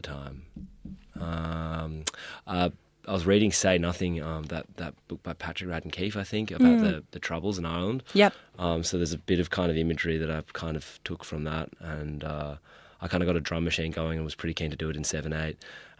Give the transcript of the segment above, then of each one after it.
time. I was reading Say Nothing, that book by Patrick Radden Keefe, I think, about the Troubles in Ireland. Yep. So there's a bit of kind of imagery that I kind of took from that, and I kind of got a drum machine going and was pretty keen to do it in 7/8.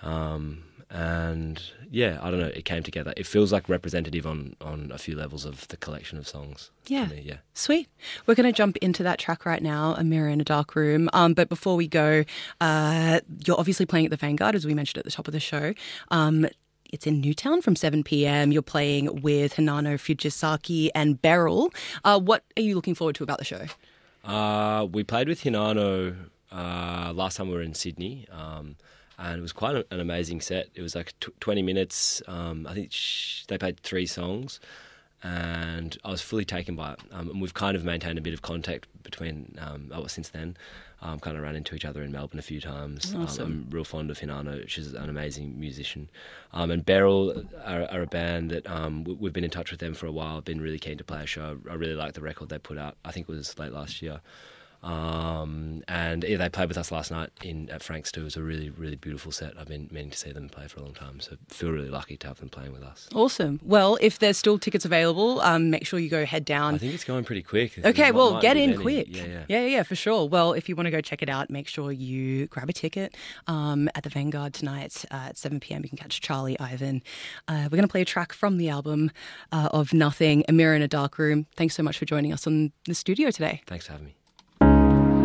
And yeah, I don't know, it came together. It feels like representative on a few levels of the collection of songs. Yeah. For me, yeah. Sweet. We're going to jump into that track right now, A Mirror in a Dark Room. But before we go, you're obviously playing at the Vanguard, as we mentioned at the top of the show. It's in Newtown from 7 p.m. You're playing with Hinano Fujisaki and Beryl. What are you looking forward to about the show? We played with Hinano last time we were in Sydney, and it was quite an amazing set. It was like 20 minutes. I think they played 3 songs, and I was fully taken by it. And we've kind of maintained a bit of contact between since then. Kind of ran into each other in Melbourne a few times. Awesome. I'm real fond of Hinano. She's an amazing musician. And Beryl are a band that we've been in touch with them for a while. I've been really keen to play a show. I really like the record they put out. I think it was late last year. And yeah, they played with us last night at Frank's too. It was a really, really beautiful set. I've been meaning to see them play for a long time, so feel really lucky to have them playing with us. Awesome. Well, if there's still tickets available, make sure you go head down. I think it's going pretty quick. Okay, well, get in quick. Yeah, for sure. Well, if you want to go check it out, make sure you grab a ticket at the Vanguard tonight at 7 p.m. You can catch Charlie, Ivan. We're going to play a track from the album of Nothing, A Mirror in a Dark Room. Thanks so much for joining us on the studio today. Thanks for having me.